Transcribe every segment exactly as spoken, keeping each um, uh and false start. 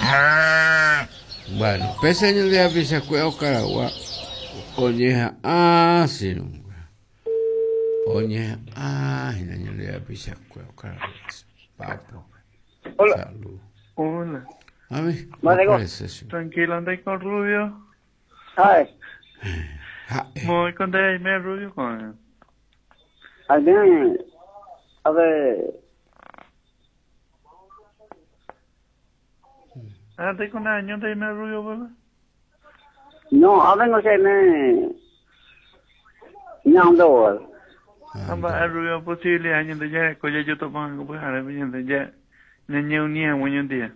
Bueno, pese en el día pisacueo caragua. Oye, ah, sí, no. Oye, ah, en el día pisacueo caragua. Papo. Hola. Salud. Hola. A ver, Vale, go. Tranquilo, andai con Rubio. Ay, Voy con Dame Rubio con. alguien, a ver, Andai con años Dame Rubio, ¿verdad? no, a ver, no sé, me, no, Amba Rubio posible años de ya, coya yo tomo pues ahora bien de ya. Niña unía un día.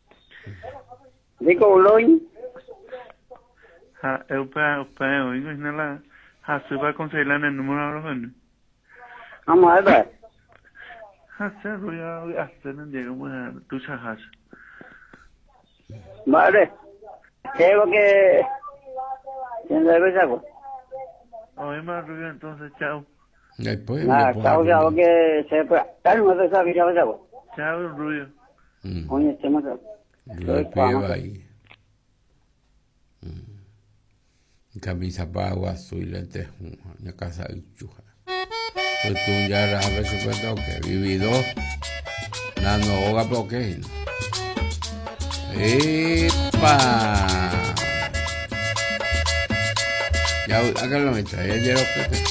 digo, loin, Ha, eupa, eupa, oigo, es nada. Ha, se va a conseguir el número de los. vamos a ver, Ha, se Rubio, hasta no llegamos a tu chajas. vale, creo que, ¿quién debe ser? Oye, más Rubio, entonces, chao. Después Nada, chao, chao, que se puede, tal, no se sabe, chao, chao. Chao, Rubio. Oye, este más, Lo pega ahí. Camisa para azul y lentes, una casa de chuja. Pues tú ya la sabes supuesto que vivido. La no hoga porque. ¡Epa! Ya, háganlo mientras ya llegó.